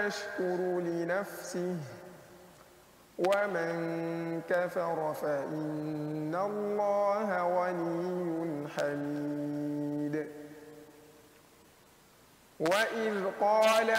يشكر لنفسه ومن كفر فإن الله غني حميد. وإذ قال